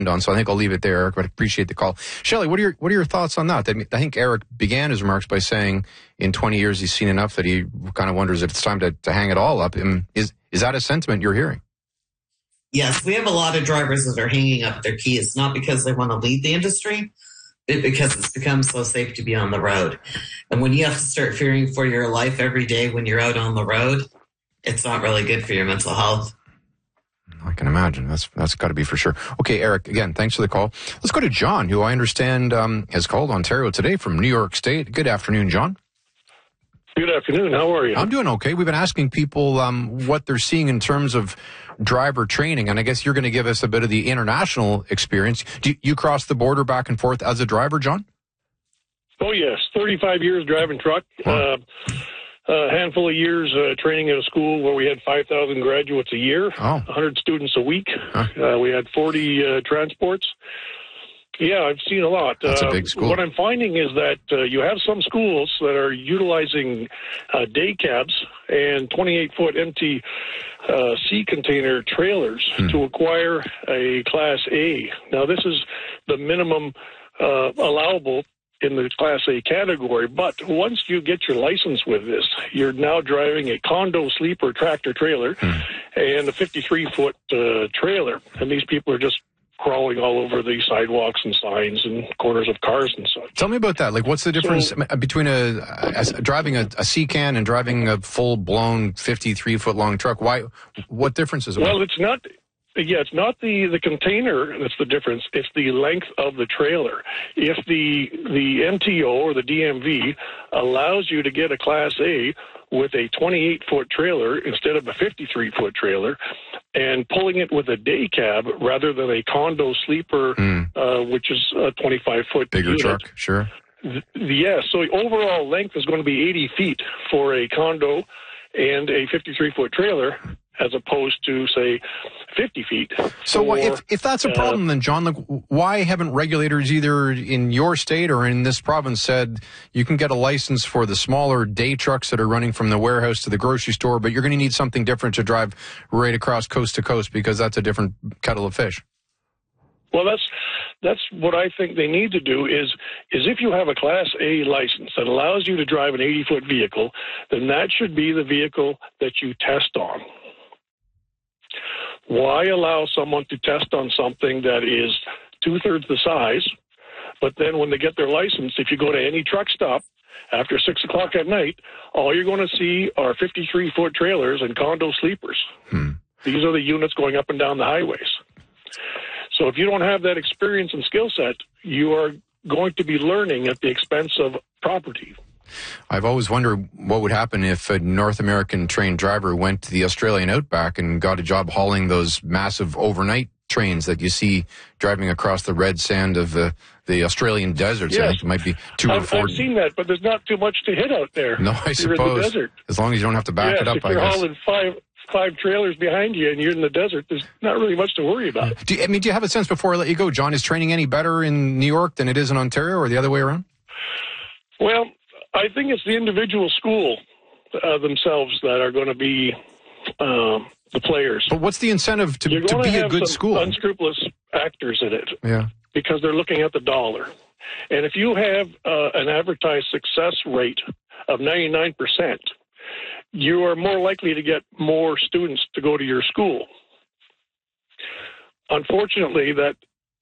on, so I think I'll leave it there, Eric, but I appreciate the call. Shelley, what are your thoughts on that? I think Eric began his remarks by saying in 20 years he's seen enough that he kind of wonders if it's time to hang it all up. Is that a sentiment you're hearing? Yes, we have a lot of drivers that are hanging up their keys, not because they want to lead the industry, but because it's become so safe to be on the road. And when you have to start fearing for your life every day when you're out on the road, it's not really good for your mental health. I can imagine. That's got to be for sure. Okay, Eric, again, thanks for the call. Let's go to John, who I understand has called Ontario today from New York State. Good afternoon, John. Good afternoon. How are you? I'm doing okay. We've been asking people what they're seeing in terms of driver training, and I guess you're going to give us a bit of the international experience. Do you cross the border back and forth as a driver, John? Oh, yes. 35 years driving truck. Wow. A handful of years training at a school where we had 5,000 graduates a year, 100 students a week. We had 40 transports. Yeah, I've seen a lot. That's a big school. What I'm finding is that you have some schools that are utilizing day cabs and 28-foot empty sea container trailers to acquire a Class A. Now, this is the minimum allowable in the Class A category, but once you get your license with this, you're now driving a condo sleeper tractor trailer and a 53-foot trailer, and these people are just crawling all over the sidewalks and signs and corners of cars and such. Tell me about that. Like, what's the difference between driving a sea can and driving a full-blown 53-foot long truck? What difference is it? Well, it's not the container that's the difference. It's the length of the trailer. If the MTO or the DMV allows you to get a Class A with a 28-foot trailer instead of a 53-foot trailer, and pulling it with a day cab rather than a condo sleeper, which is a 25-foot bigger unit. truck, sure. Yes, so the overall length is going to be 80 feet for a condo and a 53-foot trailer, as opposed to, say, 50 feet. So if that's a problem, then, John, like, why haven't regulators either in your state or in this province said you can get a license for the smaller day trucks that are running from the warehouse to the grocery store, but you're going to need something different to drive right across coast to coast because that's a different kettle of fish? Well, that's what I think they need to do is if you have a Class A license that allows you to drive an 80-foot vehicle, then that should be the vehicle that you test on. Why allow someone to test on something that is two-thirds the size, but then when they get their license, if you go to any truck stop after 6 o'clock at night, all you're going to see are 53-foot trailers and condo sleepers. These are the units going up and down the highways. So if you don't have that experience and skill set, you are going to be learning at the expense of property. I've always wondered what would happen if a North American trained driver went to the Australian outback and got a job hauling those massive overnight trains that you see driving across the red sand of the Australian deserts. Yes. I think it might be 2 or 4. I've seen that, but there's not too much to hit out there. No, I suppose. You're in the desert. As long as you don't have to back it up, if you're hauling five trailers behind you and you're in the desert, there's not really much to worry about. Do you have a sense, before I let you go, John, is training any better in New York than it is in Ontario, or the other way around? Well, I think it's the individual school themselves that are going to be the players. But what's the incentive to be a good school? Unscrupulous actors in it. Yeah. Because they're looking at the dollar. And if you have an advertised success rate of 99%, you are more likely to get more students to go to your school. Unfortunately, that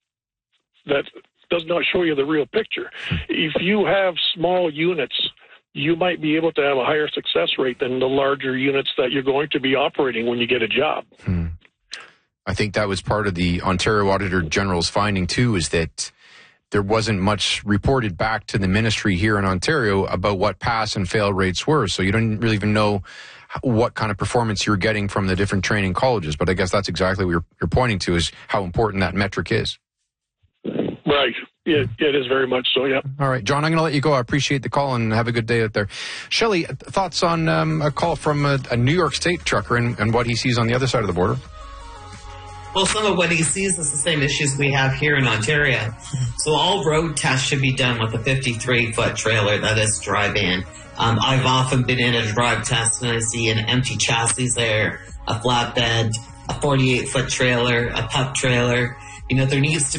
does not show you the real picture. If you have small units, you might be able to have a higher success rate than the larger units that you're going to be operating when you get a job. I think that was part of the Ontario Auditor General's finding, too, is that there wasn't much reported back to the ministry here in Ontario about what pass and fail rates were. So you don't really even know what kind of performance you're getting from the different training colleges. But I guess that's exactly what you're pointing to, is how important that metric is. Right. Yeah, it is very much so, yeah. All right, John, I'm going to let you go. I appreciate the call and have a good day out there. Shelley, thoughts on a call from a New York State trucker and what he sees on the other side of the border? Well, some of what he sees is the same issues we have here in Ontario. So all road tests should be done with a 53-foot trailer that is drive-in. I've often been in a drive test and I see an empty chassis there, a flatbed, a 48-foot trailer, a pup trailer, You know, there needs to